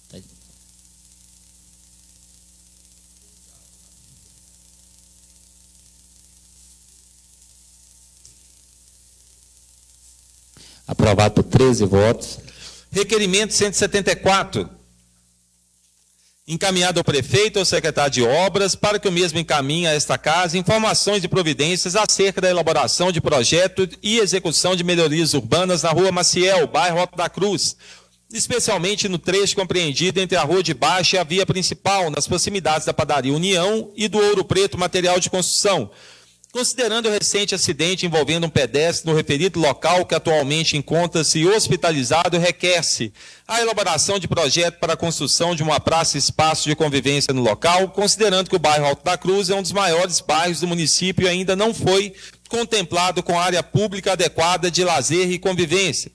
Aprovado por 13 votos. Requerimento 174. Encaminhado ao prefeito ou secretário de obras para que o mesmo encaminhe a esta casa informações e providências acerca da elaboração de projeto e execução de melhorias urbanas na Rua Maciel, bairro Alto da Cruz, especialmente no trecho compreendido entre a Rua de Baixo e a via principal, nas proximidades da Padaria União e do Ouro Preto Material de Construção. Considerando o recente acidente envolvendo um pedestre no referido local, que atualmente encontra-se hospitalizado, requer-se a elaboração de projeto para a construção de uma praça e espaço de convivência no local, considerando que o bairro Alto da Cruz é um dos maiores bairros do município e ainda não foi contemplado com área pública adequada de lazer e convivência.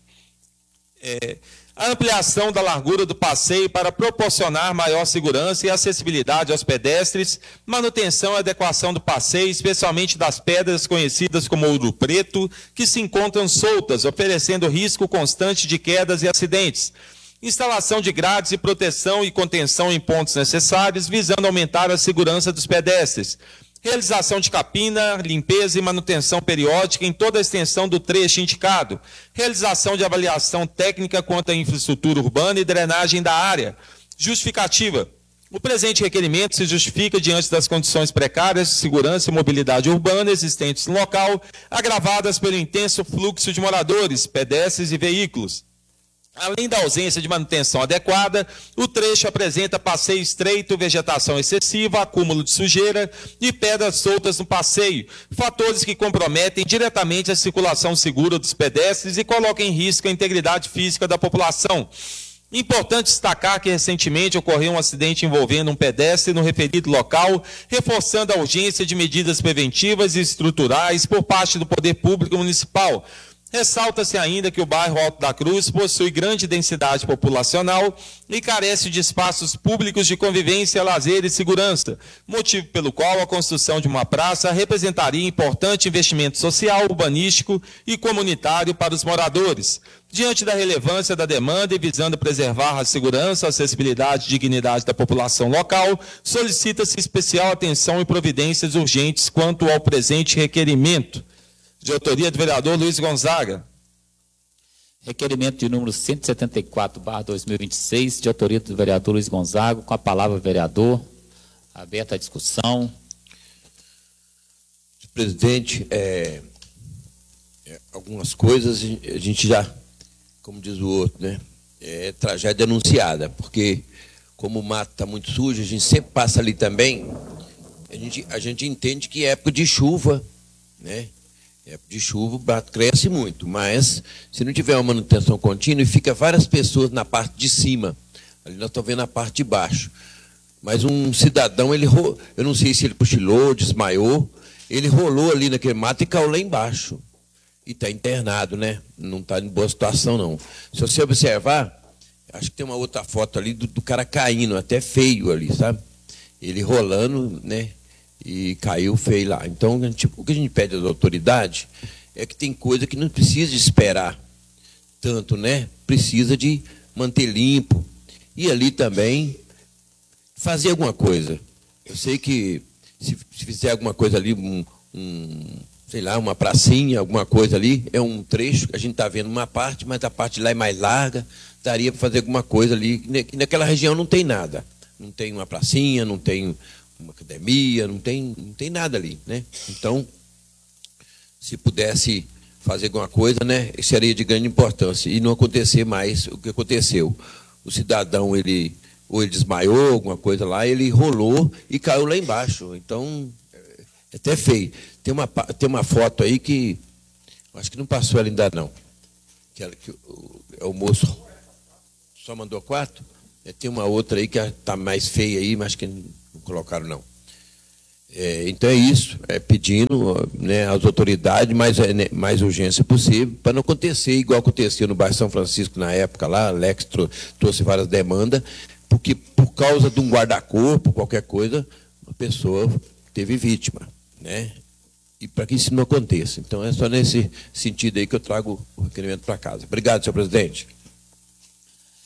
A ampliação da largura do passeio para proporcionar maior segurança e acessibilidade aos pedestres, manutenção e adequação do passeio, especialmente das pedras conhecidas como ouro preto, que se encontram soltas, oferecendo risco constante de quedas e acidentes. Instalação de grades de proteção e contenção em pontos necessários, visando aumentar a segurança dos pedestres. Realização de capina, limpeza e manutenção periódica em toda a extensão do trecho indicado. Realização de avaliação técnica quanto à infraestrutura urbana e drenagem da área. Justificativa. O presente requerimento se justifica diante das condições precárias de segurança e mobilidade urbana existentes no local, agravadas pelo intenso fluxo de moradores, pedestres e veículos. Além da ausência de manutenção adequada, o trecho apresenta passeio estreito, vegetação excessiva, acúmulo de sujeira e pedras soltas no passeio, fatores que comprometem diretamente a circulação segura dos pedestres e colocam em risco a integridade física da população. Importante destacar que recentemente ocorreu um acidente envolvendo um pedestre no referido local, reforçando a urgência de medidas preventivas e estruturais por parte do poder público municipal. Ressalta-se ainda que o bairro Alto da Cruz possui grande densidade populacional e carece de espaços públicos de convivência, lazer e segurança, motivo pelo qual a construção de uma praça representaria importante investimento social, urbanístico e comunitário para os moradores. Diante da relevância da demanda e visando preservar a segurança, a acessibilidade e dignidade da população local, solicita-se especial atenção e providências urgentes quanto ao presente requerimento. De autoria do vereador Luiz Gonzaga. Requerimento de número 174/2026, de autoria do vereador Luiz Gonzaga. Com a palavra, vereador. Aberta a discussão. Presidente, algumas coisas a gente já, como diz o outro, né? É tragédia anunciada, porque como o mato está muito sujo, a gente sempre passa ali também, a gente entende que é época de chuva, né? Época de chuva, o mato cresce muito, mas se não tiver uma manutenção contínua, e fica várias pessoas na parte de cima, ali nós estamos vendo a parte de baixo, mas um cidadão, eu não sei se ele cochilou, desmaiou, ele rolou ali naquele mato e caiu lá embaixo, e está internado, né? Não está em boa situação, não. Se você observar, acho que tem uma outra foto ali do cara caindo, até feio ali, sabe? Ele rolando, né? E caiu feio lá. Então, o que a gente pede às autoridades é que tem coisa que não precisa de esperar tanto, né? Precisa de manter limpo. E ali também fazer alguma coisa. Eu sei que se fizer alguma coisa ali, sei lá, uma pracinha, alguma coisa ali, é um trecho, a gente está vendo uma parte, mas a parte lá é mais larga, daria para fazer alguma coisa ali, que naquela região não tem nada. Não tem uma pracinha, não tem uma academia, não tem nada ali, né? Então, se pudesse fazer alguma coisa, né, seria de grande importância e não acontecer mais o que aconteceu. O cidadão, ou ele desmaiou, alguma coisa lá, ele rolou e caiu lá embaixo. Então, é até feio. Tem uma foto aí que acho que não passou ela ainda não. Que é o moço só mandou 4. Tem uma outra aí que está mais feia aí, mas acho que não colocaram, não. Então é isso, pedindo, né, às autoridades mais urgência possível, para não acontecer igual aconteceu no bairro São Francisco na época lá, Alex trouxe várias demandas, porque por causa de um guarda-corpo, qualquer coisa, a pessoa teve vítima, né? E para que isso não aconteça. Então é só nesse sentido aí que eu trago o requerimento para casa. Obrigado, senhor presidente.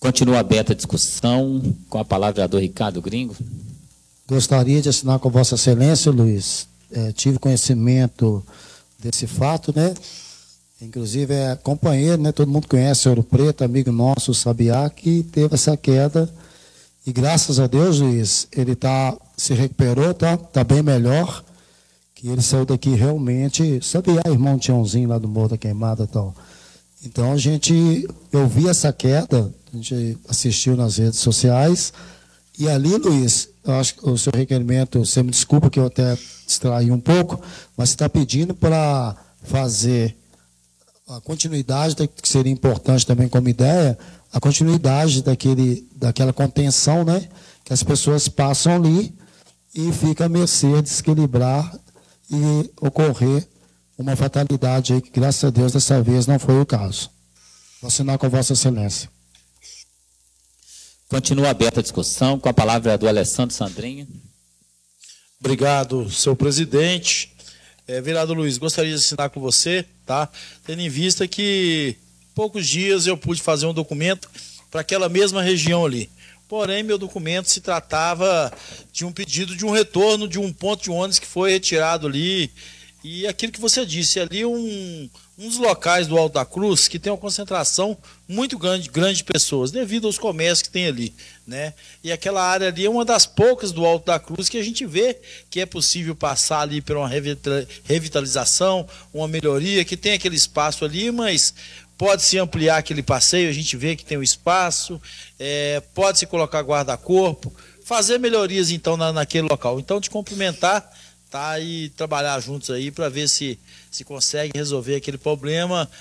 Continua aberta a discussão. Com a palavra, o vereador Ricardo Gringo. Gostaria de assinar com Vossa Excelência, Luiz. Tive conhecimento desse fato, né? Inclusive é companheiro, né? Todo mundo conhece Ouro Preto, amigo nosso, o Sabiá, que teve essa queda. E graças a Deus, Luiz, ele se recuperou, tá bem melhor. Que ele saiu daqui realmente. Sabiá, irmão Tiãozinho lá do Morro da Queimada e tal. Então eu vi essa queda, a gente assistiu nas redes sociais. E ali, Luiz, eu acho que o seu requerimento, você me desculpa que eu até distraí um pouco, mas você está pedindo para fazer a continuidade, que seria importante também como ideia, a continuidade daquela contenção, né? Que as pessoas passam ali e fica a mercê de desequilibrar e ocorrer uma fatalidade aí, que graças a Deus dessa vez não foi o caso. Vou assinar com Vossa Excelência. Continua aberta a discussão. Com a palavra, o vereador Alessandro Sandrinho. Obrigado, senhor presidente. Vereador Luiz, gostaria de assinar com você, tá? Tendo em vista que em poucos dias eu pude fazer um documento para aquela mesma região ali. Porém, meu documento se tratava de um pedido de um retorno de um ponto de ônibus que foi retirado ali. E aquilo que você disse, ali um dos locais do Alto da Cruz que tem uma concentração muito grande de pessoas, devido aos comércios que tem ali, né? E aquela área ali é uma das poucas do Alto da Cruz que a gente vê que é possível passar ali por uma revitalização, uma melhoria, que tem aquele espaço ali, mas pode-se ampliar aquele passeio, a gente vê que tem um espaço, pode-se colocar guarda-corpo, fazer melhorias então naquele local. Então, te cumprimentar, tá, e trabalhar juntos aí para ver se consegue resolver aquele problema